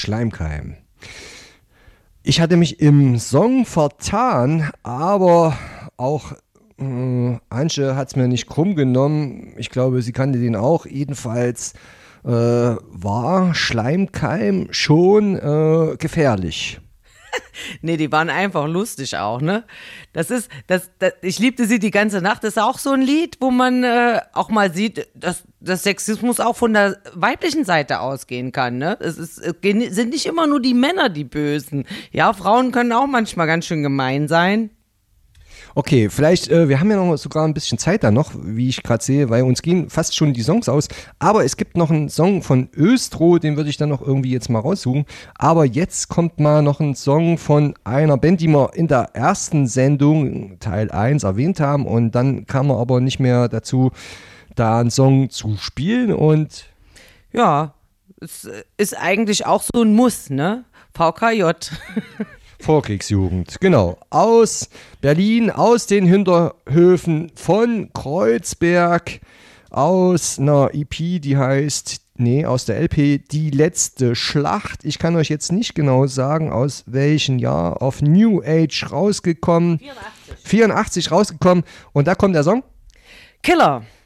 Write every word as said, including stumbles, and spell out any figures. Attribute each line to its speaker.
Speaker 1: Schleimkeim. Ich hatte mich im Song vertan, aber auch äh, Antje hat es mir nicht krumm genommen. Ich glaube, sie kannte den auch. Jedenfalls äh, war Schleimkeim schon äh, gefährlich.
Speaker 2: Nee, die waren einfach lustig auch, ne? Das ist, das, das, ich liebte sie die ganze Nacht. Das ist auch so ein Lied, wo man äh, auch mal sieht, dass, dass Sexismus auch von der weiblichen Seite ausgehen kann, ne? Es ist, es sind nicht immer nur die Männer die Bösen. Ja, Frauen können auch manchmal ganz schön gemein sein.
Speaker 1: Okay, vielleicht, äh, wir haben ja noch sogar ein bisschen Zeit da noch, wie ich gerade sehe, weil uns gehen fast schon die Songs aus. Aber es gibt noch einen Song von Östro, den würde ich dann noch irgendwie jetzt mal raussuchen. Aber jetzt kommt mal noch ein Song von einer Band, die wir in der ersten Sendung, Teil eins, erwähnt haben. Und dann kam er aber nicht mehr dazu, da einen Song zu spielen. Und
Speaker 2: ja, es ist eigentlich auch so ein Muss, ne? V K J.
Speaker 1: Vorkriegsjugend, genau. Aus Berlin, aus den Hinterhöfen von Kreuzberg, aus einer E P, die heißt, nee, aus der L P, Die letzte Schlacht. Ich kann euch jetzt nicht genau sagen, aus welchem Jahr, auf New Age rausgekommen. vierundachtzig. vierundachtzig rausgekommen. Und da kommt der Song.
Speaker 2: Killer.